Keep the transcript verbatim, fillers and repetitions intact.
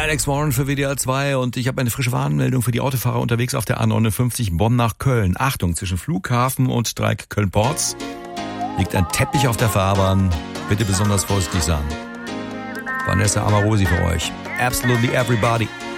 Alex Warren für W D R zwei und ich habe eine frische Warnmeldung für die Autofahrer unterwegs auf der A neunundfünfzig Bonn nach Köln. Achtung, zwischen Flughafen und Dreieck Köln-Porz liegt ein Teppich auf der Fahrbahn. Bitte besonders vorsichtig sein. Vanessa Amarosi für euch. Absolutely Everybody.